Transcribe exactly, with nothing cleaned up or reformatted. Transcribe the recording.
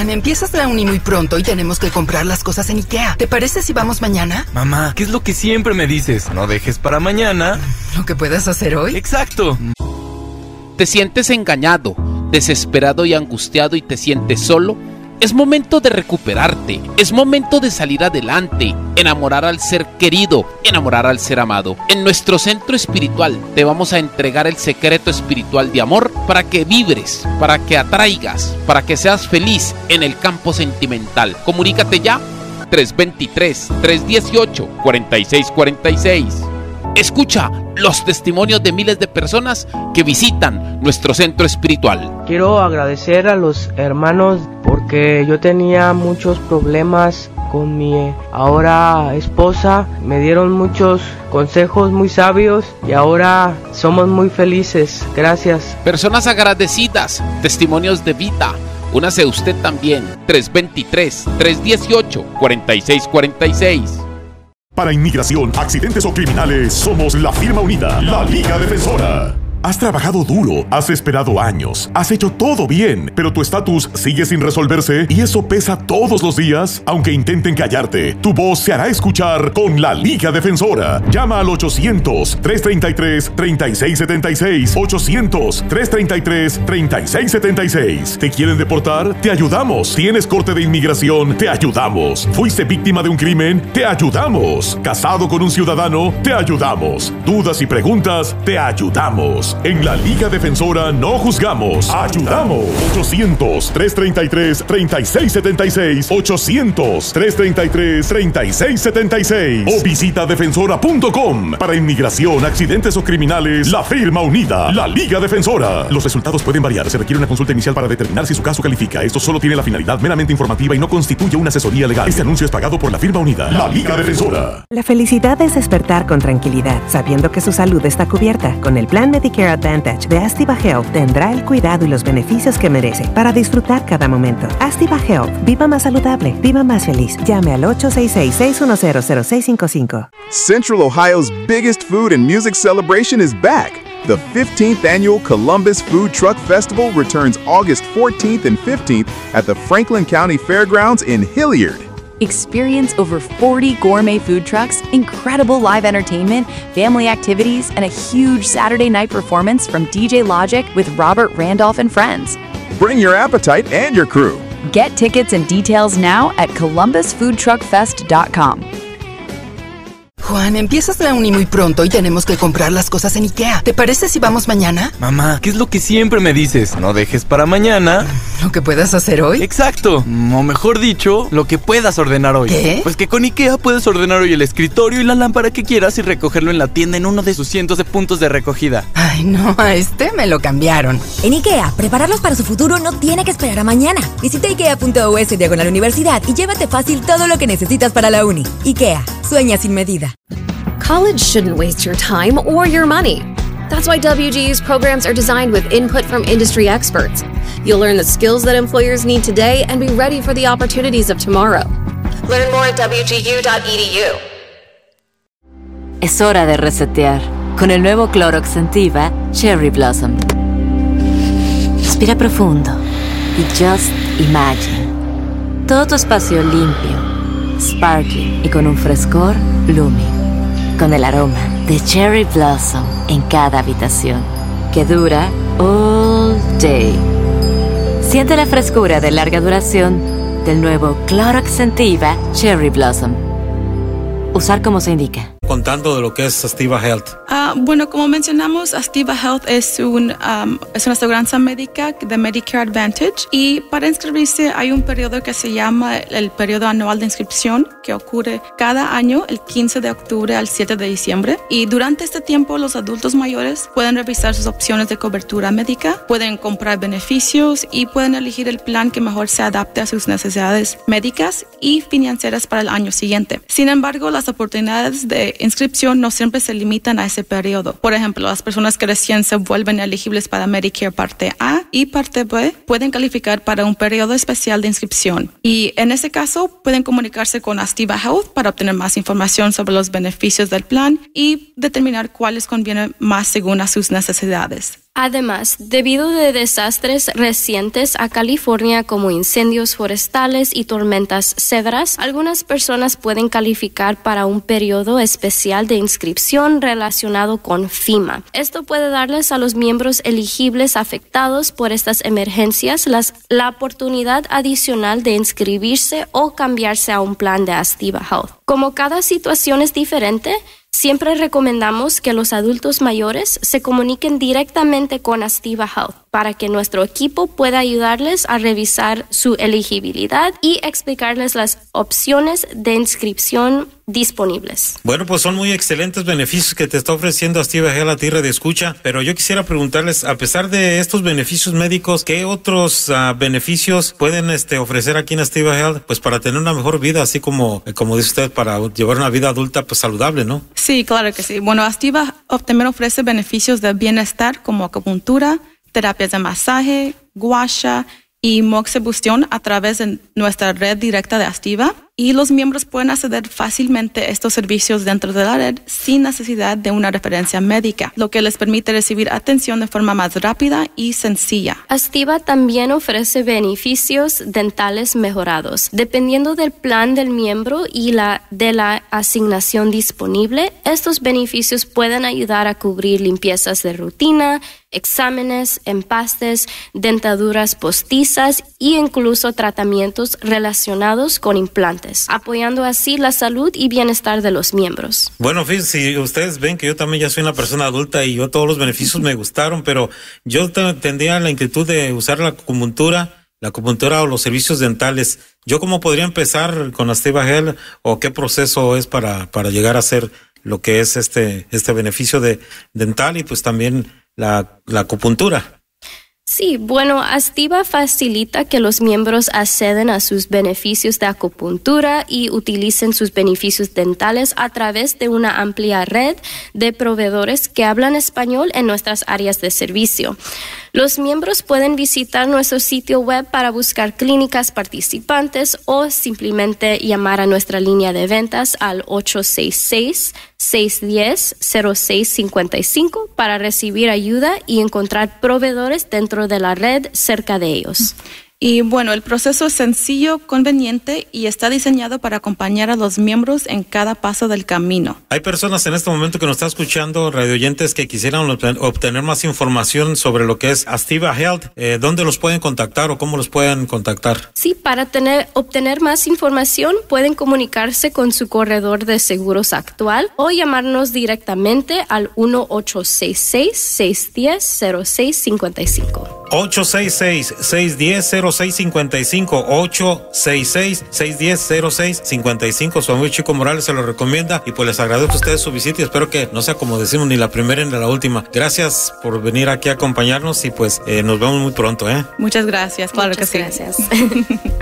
Juan, empiezas la uni muy pronto y tenemos que comprar las cosas en IKEA. ¿Te parece si vamos mañana? Mamá, ¿qué es lo que siempre me dices? No dejes para mañana lo que puedas hacer hoy. Exacto. ¿Te sientes engañado, desesperado y angustiado y te sientes solo? Es momento de recuperarte, es momento de salir adelante, enamorar al ser querido, enamorar al ser amado. En nuestro centro espiritual te vamos a entregar el secreto espiritual de amor para que vibres, para que atraigas, para que seas feliz en el campo sentimental. Comunícate ya, tres dos tres, tres uno ocho, cuatro seis cuatro seis. Escucha los testimonios de miles de personas que visitan nuestro centro espiritual. Quiero agradecer a los hermanos porque yo tenía muchos problemas con mi ahora esposa. Me dieron muchos consejos muy sabios y ahora somos muy felices. Gracias. Personas agradecidas, testimonios de vida. Únase usted también. tres dos tres, tres uno ocho, cuatro seis cuatro seis. Para inmigración, accidentes o criminales, somos la firma unida, la Liga Defensora. Has trabajado duro, has esperado años, has hecho todo bien, pero tu estatus sigue sin resolverse y eso pesa todos los días. Aunque intenten callarte, tu voz se hará escuchar con la Liga Defensora. Llama al ochocientos, tres treinta y tres, treinta y seis setenta y seis, ochocientos, tres treinta y tres, treinta y seis setenta y seis. ¿Te quieren deportar? Te ayudamos. ¿Tienes corte de inmigración? Te ayudamos. ¿Fuiste víctima de un crimen? Te ayudamos. ¿Casado con un ciudadano? Te ayudamos. ¿Dudas y preguntas? Te ayudamos. En la Liga Defensora no juzgamos, ayudamos. ochocientos, tres treinta y tres, treinta y seis setenta y seis, ochocientos, tres treinta y tres, treinta y seis setenta y seis o visita defensora punto com. Para inmigración, accidentes o criminales, la firma unida, la Liga Defensora. Los resultados pueden variar, se requiere una consulta inicial para determinar si su caso califica. Esto solo tiene la finalidad meramente informativa y no constituye una asesoría legal. Este anuncio es pagado por la firma unida, la Liga Defensora. La felicidad es despertar con tranquilidad, sabiendo que su salud está cubierta. Con el plan Medicare Advantage de Astiva Health tendrá el cuidado y los beneficios que merece para disfrutar cada momento. Astiva Health, viva más saludable, viva más feliz. Llame al ocho seis seis, seis uno cero, cero seis cinco cinco. Central Ohio's biggest food and music celebration is back. The fifteenth annual Columbus Food Truck Festival returns August fourteenth and fifteenth at the Franklin County Fairgrounds in Hilliard. Experience over forty gourmet food trucks, incredible live entertainment, family activities, and a huge Saturday night performance from D J Logic with Robert Randolph and friends. Bring your appetite and your crew. Get tickets and details now at columbus food truck fest dot com. Juan, empiezas la uni muy pronto y tenemos que comprar las cosas en IKEA. ¿Te parece si vamos mañana? Mamá, ¿qué es lo que siempre me dices? No dejes para mañana lo que puedas hacer hoy. Exacto, o mejor dicho, lo que puedas ordenar hoy. ¿Qué? Pues que con IKEA puedes ordenar hoy el escritorio y la lámpara que quieras y recogerlo en la tienda en uno de sus cientos de puntos de recogida. Ay, no, a este me lo cambiaron. En IKEA, prepararlos para su futuro no tiene que esperar a mañana. Visita ikea punto us diagonal universidad y llévate fácil todo lo que necesitas para la uni. IKEA, sueña sin medida. College shouldn't waste your time or your money. That's why W G U's programs are designed with input from industry experts. You'll learn the skills that employers need today and be ready for the opportunities of tomorrow. Learn more at w g u dot e d u. Es hora de resetear con el nuevo Clorox Scentiva Cherry Blossom. Respira profundo y just imagine. Todo tu espacio limpio, sparkling y con un frescor blooming. Con el aroma de Cherry Blossom en cada habitación, que dura all day. Siente la frescura de larga duración del nuevo Clorox Scentiva Cherry Blossom. Usar como se indica. Contando de lo que es Astiva Health. Uh, bueno, como mencionamos, Astiva Health es, un, um, es una aseguranza médica de Medicare Advantage y para inscribirse hay un periodo que se llama el periodo anual de inscripción que ocurre cada año el quince de octubre al siete de diciembre y durante este tiempo los adultos mayores pueden revisar sus opciones de cobertura médica, pueden comprar beneficios y pueden elegir el plan que mejor se adapte a sus necesidades médicas y financieras para el año siguiente. Sin embargo, las oportunidades de inscripción no siempre se limitan a ese periodo. Por ejemplo, las personas que recién se vuelven elegibles para Medicare Parte A y Parte B pueden calificar para un periodo especial de inscripción. Y en ese caso, pueden comunicarse con Astiva Health para obtener más información sobre los beneficios del plan y determinar cuáles convienen más según a sus necesidades. Además, debido a desastres recientes a California como incendios forestales y tormentas severas, algunas personas pueden calificar para un periodo especial de inscripción relacionado con FEMA. Esto puede darles a los miembros elegibles afectados por estas emergencias las, la oportunidad adicional de inscribirse o cambiarse a un plan de Astiva Health. Como cada situación es diferente, siempre recomendamos que los adultos mayores se comuniquen directamente con Astiva Health para que nuestro equipo pueda ayudarles a revisar su elegibilidad y explicarles las opciones de inscripción disponibles. Bueno, pues son muy excelentes beneficios que te está ofreciendo Astiva Health a ti, Radio Escucha, pero yo quisiera preguntarles, a pesar de estos beneficios médicos, ¿qué otros uh, beneficios pueden este, ofrecer aquí en Astiva Health? Pues para tener una mejor vida, así como, como dice usted, para llevar una vida adulta pues saludable, ¿no? Sí, claro que sí. Bueno, Astiva también ofrece beneficios de bienestar como acupuntura, terapias de masaje, gua sha y moxibustión a través de nuestra red directa de Astiva. Y los miembros pueden acceder fácilmente a estos servicios dentro de la red sin necesidad de una referencia médica, lo que les permite recibir atención de forma más rápida y sencilla. Astiva también ofrece beneficios dentales mejorados. Dependiendo del plan del miembro y la, de la asignación disponible, estos beneficios pueden ayudar a cubrir limpiezas de rutina, exámenes, empastes, dentaduras postizas e incluso tratamientos relacionados con implantes, apoyando así la salud y bienestar de los miembros. Bueno, fíjense, si ustedes ven que yo también ya soy una persona adulta y yo todos los beneficios me gustaron, pero yo tendría la inquietud de usar la acupuntura, la acupuntura o los servicios dentales. ¿Yo cómo podría empezar con Astiva Health o qué proceso es para, para llegar a hacer lo que es este, este beneficio de dental y pues también la, la acupuntura? Sí, bueno, Astiva facilita que los miembros acceden a sus beneficios de acupuntura y utilicen sus beneficios dentales a través de una amplia red de proveedores que hablan español en nuestras áreas de servicio. Los miembros pueden visitar nuestro sitio web para buscar clínicas participantes o simplemente llamar a nuestra línea de ventas al ocho seis seis, seis uno cero, cero seis cinco cinco para recibir ayuda y encontrar proveedores dentro de la red cerca de ellos. Y bueno, el proceso es sencillo, conveniente y está diseñado para acompañar a los miembros en cada paso del camino. Hay personas en este momento que nos están escuchando, radioyentes, que quisieran obtener más información sobre lo que es Astiva Health. Eh, ¿Dónde los pueden contactar o cómo los pueden contactar? Sí, para tener, obtener más información pueden comunicarse con su corredor de seguros actual o llamarnos directamente al uno ocho seis seis, seis uno cero, cero seis cinco cinco. ocho seis seis, seis uno cero, cero seis cinco cinco, ocho seis seis, seis uno cero, cero seis cinco cinco. Su amigo Chico Morales se lo recomienda y pues les agradezco a ustedes su visita y espero que no sea, como decimos, ni la primera ni la última. Gracias por venir aquí a acompañarnos y pues eh, nos vemos muy pronto, ¿eh? Muchas gracias, claro Muchas que gracias. sí.